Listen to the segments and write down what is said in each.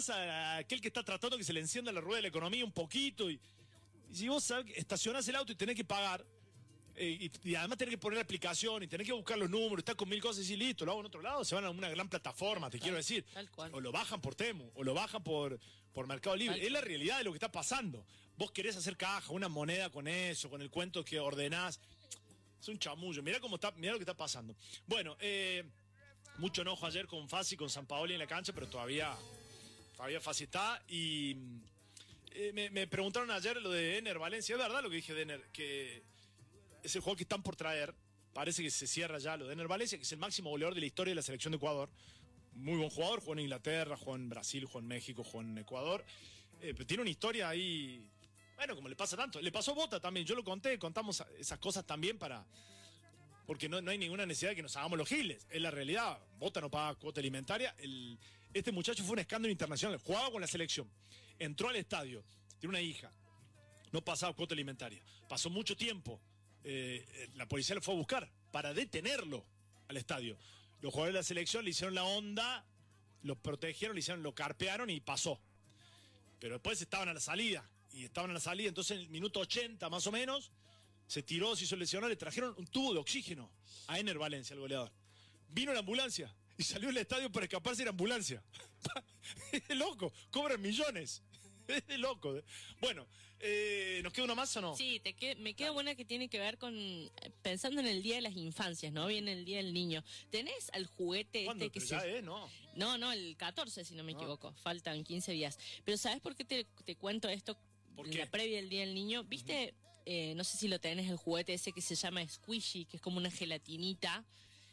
ayudás a aquel que está tratando que se le encienda la rueda de la economía un poquito. Y si vos sabés que estacionás el auto y tenés que pagar, y además tenés que poner la aplicación y tenés que buscar los números, estás con 1000 cosas y listo, lo hago en otro lado, se van a una gran plataforma, quiero decir. Tal cual. O lo bajan por Temu, o lo bajan por Mercado Libre. Es la realidad de lo que está pasando. Vos querés hacer caja, una moneda con eso, con el cuento que ordenás. Es un chamullo. Mirá lo que está pasando. Bueno, mucho enojo ayer con Fassi, con Sampaoli en la cancha, pero todavía Fassi está. Y me preguntaron ayer lo de Ener Valencia. Es verdad lo que dije de Ener, que es el jugador que están por traer. Parece que se cierra ya lo de Ener Valencia, que es el máximo goleador de la historia de la selección de Ecuador. Muy buen jugador, jugó en Inglaterra, jugó en Brasil, jugó en México, jugó en Ecuador. Pero tiene una historia ahí, bueno, como le pasa tanto. Le pasó a Bota también, yo lo conté, contamos esas cosas también porque no hay ninguna necesidad de que nos hagamos los giles. Es la realidad. Bota no paga cuota alimentaria. Este muchacho fue un escándalo internacional. Jugaba con la selección. Entró al estadio. Tiene una hija. No pasaba cuota alimentaria. Pasó mucho tiempo. La policía lo fue a buscar para detenerlo al estadio. Los jugadores de la selección le hicieron la onda, lo protegieron, lo carpearon y pasó. Pero después estaban a la salida. Entonces en el minuto 80 más o menos, se tiró, se hizo lesionar, le trajeron un tubo de oxígeno a Ener Valencia, el goleador. Vino la ambulancia y salió del estadio para escaparse de la ambulancia. Es de loco, cobran millones. Es de loco. Bueno, ¿nos queda una más o no? Sí, me queda una que tiene que ver con, pensando en el Día de las Infancias, ¿no? Viene el Día del Niño. ¿Tenés al juguete ¿Cuándo? este que Pero se... ya no. No, el 14, si no me equivoco. Faltan 15 días. Pero ¿sabes por qué te cuento esto? ¿Por En qué? la previa del Día del Niño. ¿Viste? No sé si lo tenés, el juguete ese que se llama Squishy, que es como una gelatinita.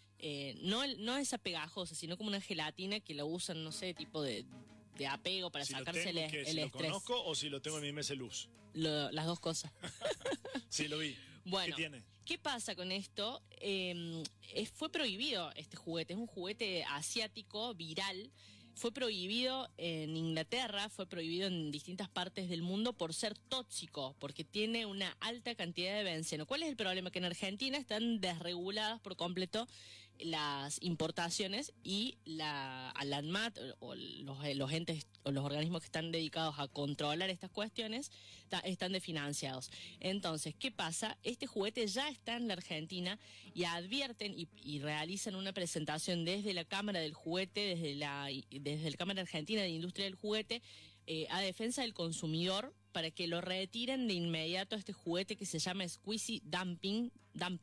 No esa pegajosa, sino como una gelatina que lo usan, no sé, tipo de apego para Si sacarse lo tengo, el si lo estrés. conozco o si lo tengo en mi mesa de luz. Las dos cosas. Sí, lo vi. Bueno, ¿Qué tiene? ¿qué pasa con esto? Fue prohibido este juguete, es un juguete asiático, viral. Fue prohibido en Inglaterra, fue prohibido en distintas partes del mundo por ser tóxico, porque tiene una alta cantidad de benceno. ¿Cuál es el problema? Que en Argentina están desreguladas por completo las importaciones y la ANMAT o los entes o los organismos que están dedicados a controlar estas cuestiones están desfinanciados. Entonces, ¿qué pasa? Este juguete ya está en la Argentina y advierten y realizan una presentación desde la Cámara del Juguete, desde la Cámara Argentina de Industria del Juguete, a defensa del consumidor, para que lo retiren de inmediato este juguete que se llama Squeezy Dumpling,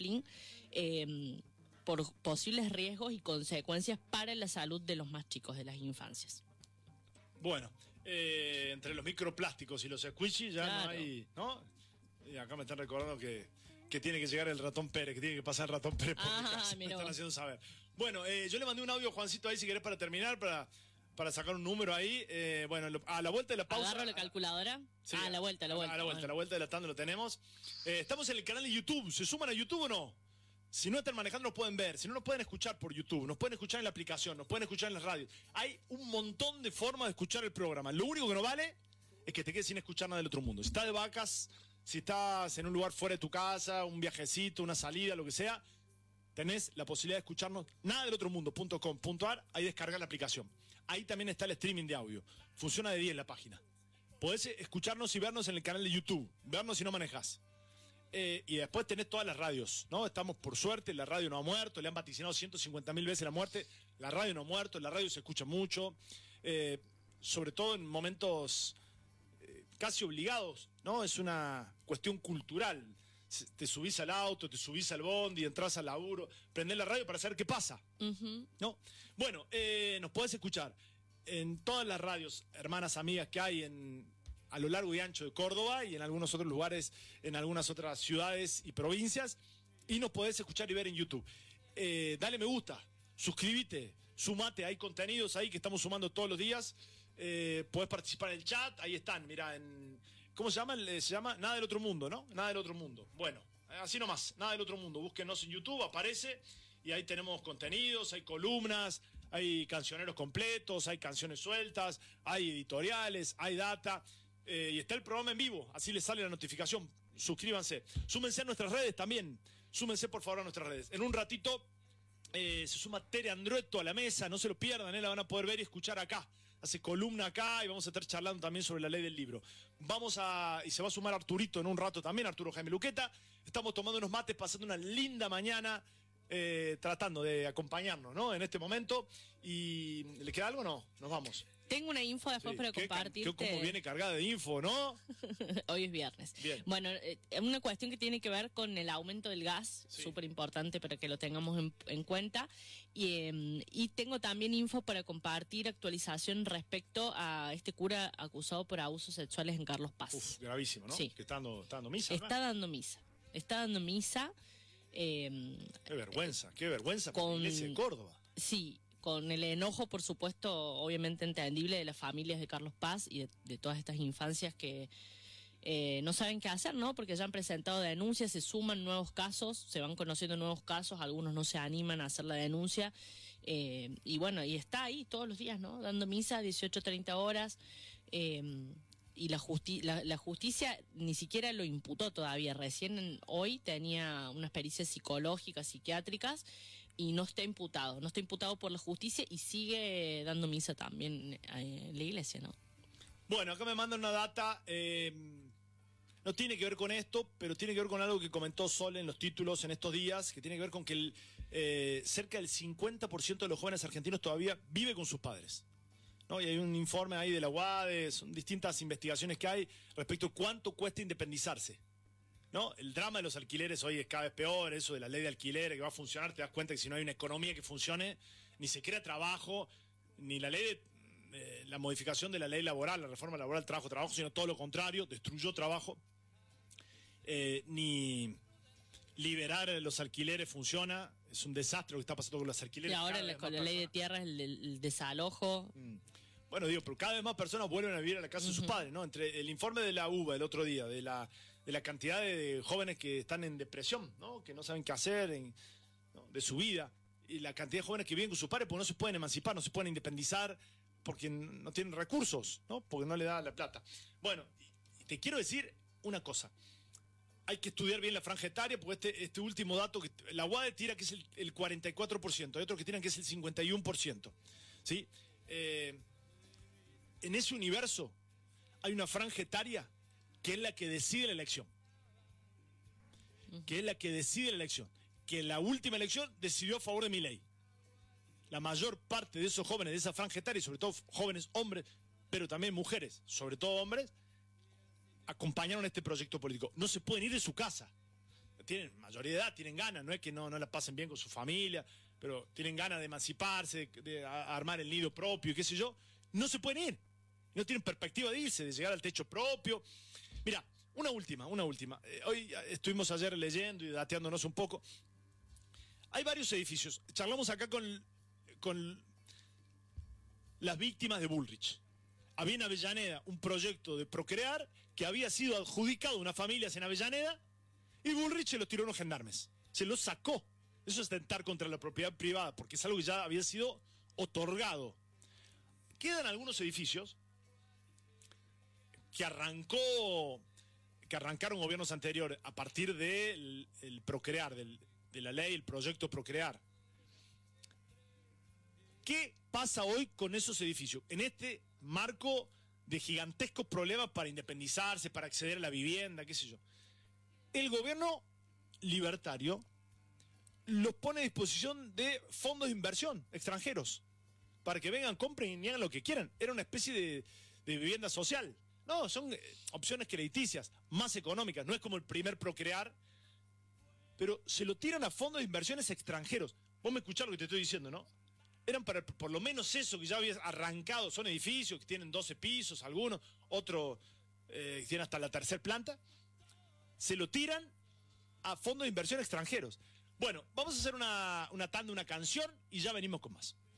por posibles riesgos y consecuencias para la salud de los más chicos, de las infancias. Bueno, entre los microplásticos y los squishy ya Claro. no hay, ¿no? Y acá me están recordando que tiene que llegar el ratón Pérez, que tiene que pasar el ratón Pérez por mi casa. Me mirá están vos. haciendo saber. Bueno, yo le mandé un audio a Juancito ahí, si querés, para terminar, para sacar un número ahí. Bueno, a la vuelta de la pausa. ¿Agarro la calculadora? Sí, a la vuelta. A la vuelta de la tanda lo tenemos. Estamos en el canal de YouTube. ¿Se suman a YouTube o no? Si no están manejando, nos pueden ver. Si no, nos pueden escuchar por YouTube. Nos pueden escuchar en la aplicación. Nos pueden escuchar en las radios. Hay un montón de formas de escuchar el programa. Lo único que no vale es que te quedes sin escuchar nada del otro mundo. Si estás de vacas, si estás en un lugar fuera de tu casa, un viajecito, una salida, lo que sea, tenés la posibilidad de escucharnos nadelotro.com.ar. Ahí descargar la aplicación. Ahí también está el streaming de audio. Funciona de 10 la página. Podés escucharnos y vernos en el canal de YouTube. Vernos si no manejás. Y después tenés todas las radios, ¿no? Estamos, por suerte, la radio no ha muerto, le han vaticinado 150.000 veces la muerte. La radio no ha muerto, la radio se escucha mucho, sobre todo en momentos casi obligados, ¿no? Es una cuestión cultural. Te subís al auto, te subís al bondi, entras al laburo, prendés la radio para saber qué pasa, ¿no? Bueno, nos podés escuchar en todas las radios, hermanas, amigas que hay a lo largo y ancho de Córdoba y en algunos otros lugares, en algunas otras ciudades y provincias, y nos podés escuchar y ver en YouTube. Dale me gusta, suscríbete, sumate, hay contenidos ahí que estamos sumando todos los días. Podés participar en el chat, ahí están, mirá, ¿cómo se llama? Se llama Nada del Otro Mundo, ¿no? Nada del Otro Mundo. Bueno, así nomás, Nada del Otro Mundo. Búsquenos en YouTube, aparece, y ahí tenemos contenidos, hay columnas, hay cancioneros completos, hay canciones sueltas, hay editoriales, hay data. Y está el programa en vivo, así les sale la notificación. Suscríbanse, súmense a nuestras redes también. Súmense por favor a nuestras redes. En un ratito se suma Tere Andrueto a la mesa, no se lo pierdan, la van a poder ver y escuchar acá, hace columna acá y vamos a estar charlando también sobre la ley del libro. Y se va a sumar Arturito en un rato también, Arturo Jaime Luqueta. Estamos tomando unos mates, pasando una linda mañana, tratando de acompañarnos, ¿no? En este momento. ¿Y le queda algo o no? Nos vamos. Tengo una info después para compartirte. Como viene cargada de info, ¿no? Hoy es viernes. Bien. Bueno, una cuestión que tiene que ver con el aumento del gas, súper importante para que lo tengamos en cuenta. Y tengo también info para compartir, actualización respecto a este cura acusado por abusos sexuales en Carlos Paz. Uf, gravísimo, ¿no? Sí. Que está dando misa. Está dando misa. Está dando misa. Qué vergüenza para la iglesia de Córdoba. Sí. Con el enojo, por supuesto, obviamente entendible de las familias de Carlos Paz y de todas estas infancias que no saben qué hacer, ¿no? Porque ya han presentado denuncias, se suman nuevos casos, se van conociendo nuevos casos, algunos no se animan a hacer la denuncia. Y bueno, y está ahí todos los días, ¿no? Dando misa, 18-30 horas. Y la justicia ni siquiera lo imputó todavía. Recién hoy tenía unas pericias psicológicas, psiquiátricas, y no está imputado por la justicia y sigue dando misa también en la iglesia, ¿no? Bueno, acá me mandan una data, no tiene que ver con esto, pero tiene que ver con algo que comentó Sol en los títulos en estos días, que tiene que ver con que cerca del 50% de los jóvenes argentinos todavía vive con sus padres, ¿no? Y hay un informe ahí de la UADE, son distintas investigaciones que hay respecto a cuánto cuesta independizarse, ¿no? El drama de los alquileres hoy es cada vez peor, eso de la ley de alquileres que va a funcionar, te das cuenta que si no hay una economía que funcione, ni se crea trabajo, ni la ley la modificación de la ley laboral, la reforma laboral, trabajo, sino todo lo contrario, destruyó trabajo, ni liberar los alquileres funciona, es un desastre lo que está pasando con los alquileres. Y ahora con la ley de tierras, el desalojo. Bueno, pero cada vez más personas vuelven a vivir a la casa de sus padres, ¿no? Entre el informe de la UBA el otro día, de la cantidad de jóvenes que están en depresión, ¿no? Que no saben qué hacer ¿no? de su vida, y la cantidad de jóvenes que viven con sus padres porque no se pueden emancipar, no se pueden independizar, porque no tienen recursos, ¿no? Porque no le da la plata. Bueno, y te quiero decir una cosa. Hay que estudiar bien la franja etaria, porque este último dato, que la UADE tira que es el 44%, hay otros que tiran que es el 51%, ¿sí? En ese universo hay una franja etaria que es la que decide la elección. Que la última elección decidió a favor de Milei. La mayor parte de esos jóvenes de esa franja etaria, y sobre todo jóvenes hombres, pero también mujeres, sobre todo hombres, acompañaron este proyecto político. No se pueden ir de su casa. Tienen mayoría de edad, tienen ganas, no es que no la pasen bien con su familia, pero tienen ganas de emanciparse, de armar el nido propio, qué sé yo. No se pueden ir. No tienen perspectiva de irse, de llegar al techo propio. Mira, una última. Hoy estuvimos ayer leyendo y dateándonos un poco. Hay varios edificios. Charlamos acá con las víctimas de Bullrich. Había en Avellaneda un proyecto de procrear que había sido adjudicado a unas familias en Avellaneda y Bullrich se lo tiró a unos gendarmes. Se lo sacó. Eso es atentar contra la propiedad privada, porque es algo que ya había sido otorgado. Quedan algunos edificios que arrancaron gobiernos anteriores a partir del procrear, de la ley, el proyecto procrear. ¿Qué pasa hoy con esos edificios? En este marco de gigantescos problemas para independizarse, para acceder a la vivienda, qué sé yo. El gobierno libertario los pone a disposición de fondos de inversión extranjeros para que vengan, compren y hagan lo que quieran. Era una especie de vivienda social. No, son opciones crediticias, más económicas. No es como el primer procrear, pero se lo tiran a fondos de inversiones extranjeros. Vos me escuchás lo que te estoy diciendo, ¿no? Eran para por lo menos eso que ya había arrancado. Son edificios que tienen 12 pisos, algunos, otros que tienen hasta la tercera planta. Se lo tiran a fondos de inversión extranjeros. Bueno, vamos a hacer una tanda, una canción y ya venimos con más.